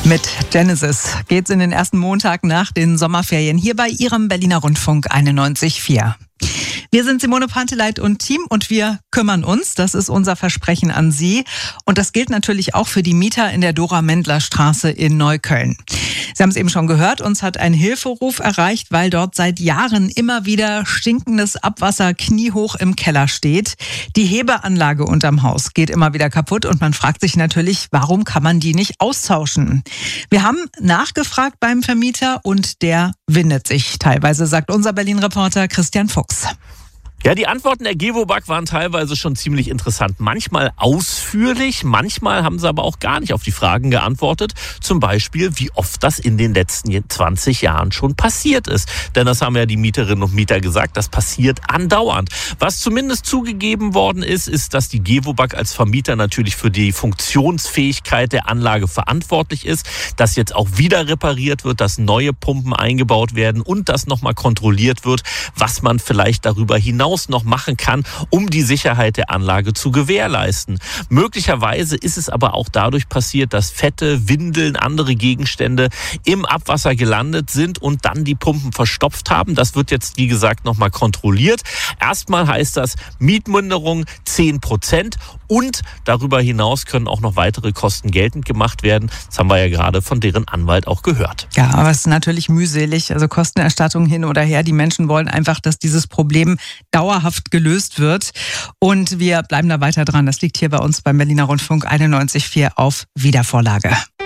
Mit Genesis geht's in den ersten Montag nach den Sommerferien hier bei Ihrem Berliner Rundfunk 91.4. Wir sind Simone Panteleit und Team und wir kümmern uns. Das ist unser Versprechen an Sie. Und das gilt natürlich auch für die Mieter in der Dora-Mendler-Straße in Neukölln. Sie haben es eben schon gehört, uns hat ein Hilferuf erreicht, weil dort seit Jahren immer wieder stinkendes Abwasser kniehoch im Keller steht. Die Hebeanlage unterm Haus geht immer wieder kaputt und man fragt sich natürlich, warum kann man die nicht austauschen? Wir haben nachgefragt beim Vermieter und der windet sich teilweise, sagt unser Berlin-Reporter Christian Fuchs. Ja, die Antworten der Gewobag waren teilweise schon ziemlich interessant. Manchmal ausführlich, manchmal haben sie aber auch gar nicht auf die Fragen geantwortet. Zum Beispiel, wie oft das in den letzten 20 Jahren schon passiert ist. Denn das haben ja die Mieterinnen und Mieter gesagt, das passiert andauernd. Was zumindest zugegeben worden ist, ist, dass die Gewobag als Vermieter natürlich für die Funktionsfähigkeit der Anlage verantwortlich ist, dass jetzt auch wieder repariert wird, dass neue Pumpen eingebaut werden und dass nochmal kontrolliert wird, was man vielleicht darüber hinaus noch machen kann, um die Sicherheit der Anlage zu gewährleisten. Möglicherweise ist es aber auch dadurch passiert, dass Fette, Windeln, andere Gegenstände im Abwasser gelandet sind und dann die Pumpen verstopft haben. Das wird jetzt, wie gesagt, nochmal kontrolliert. Erstmal heißt das Mietminderung 10% und darüber hinaus können auch noch weitere Kosten geltend gemacht werden. Das haben wir ja gerade von deren Anwalt auch gehört. Ja, aber es ist natürlich mühselig. Also Kostenerstattung hin oder her. Die Menschen wollen einfach, dass dieses Problem dauerhaft gelöst wird. Und wir bleiben da weiter dran. Das liegt hier bei uns beim Berliner Rundfunk 91.4 auf Wiedervorlage.